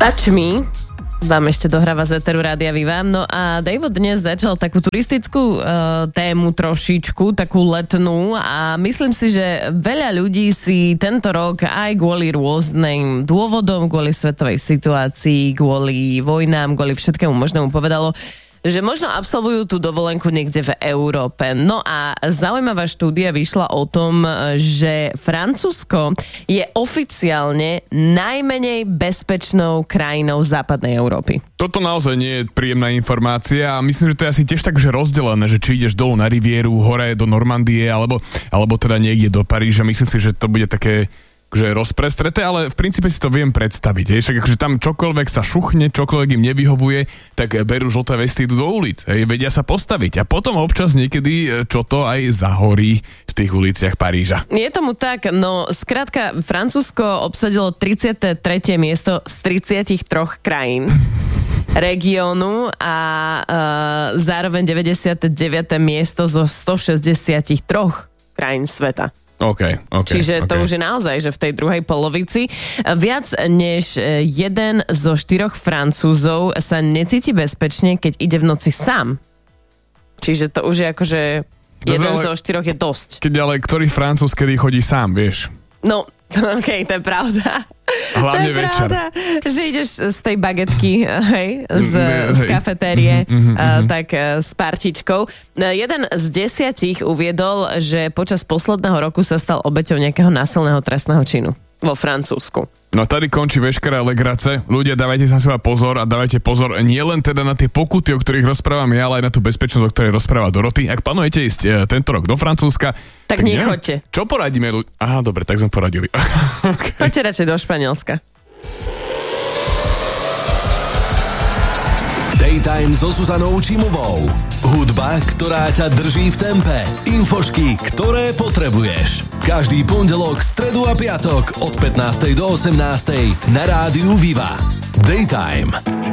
Touch Me vám ešte dohráva z Eteru Rádia Viva. No a Davo dnes začal takú turistickú tému trošičku, takú letnú a myslím si, že veľa ľudí si tento rok aj kvôli rôznym dôvodom, kvôli svetovej situácii, kvôli vojnám, kvôli všetkému možnému povedalo, že možno absolvujú tú dovolenku niekde v Európe. No a zaujímavá štúdia vyšla o tom, že Francúzsko je oficiálne najmenej bezpečnou krajinou západnej Európy. Toto naozaj nie je príjemná informácia a myslím, že to je asi tiež tak, že rozdelené, že či ideš dolu na Rivieru, hore do Normandie, alebo teda niekde do Paríža. Myslím si, že to bude také že rozprestreté, ale v princípe si to viem predstaviť. Však akože tam čokoľvek sa šuchne, čokoľvek im nevyhovuje, tak berú žlté vesty, idú do ulic. Vedia sa postaviť. A potom občas niekedy čo to aj zahorí v tých uliciach Paríža. Je tomu tak, no skrátka Francúzsko obsadilo 33. miesto z 33 krajín regiónu a zároveň 99. miesto zo 163 krajín sveta. Okay, Čiže to už je naozaj, že v tej druhej polovici viac než jeden zo 4 Francúzov sa necíti bezpečne, keď ide v noci sám. Čiže to už je akože jeden zo 4 je dosť. Keď ale ktorý Francúz, kedy chodí sám, vieš? No, okej, to je pravda. Hlavne to je večer. Pravda, že ideš z tej bagetky, z kafetérie, tak s partičkou. Jeden z 10 uviedol, že počas posledného roku sa stal obeťou nejakého násilného trestného činu vo Francúzsku. No tady končí veškerá legrace. Ľudia, dávajte sa na seba pozor a dávajte pozor nie len teda na tie pokuty, o ktorých rozprávam ja, ale aj na tú bezpečnosť, o ktorej rozpráva Doroty. Ak plánujete ísť tento rok do Francúzska, tak nechoďte. Čo poradíme ľudia? Aha, dobre, tak sme poradili. Okay. Choďte radšej do Španielska. Daytime so Zuzanou Čímovou. Hudba, ktorá ťa drží v tempe. Infošky, ktoré potrebuješ. Každý pondelok, stredu a piatok od 15. do 18. na rádiu Viva. Daytime.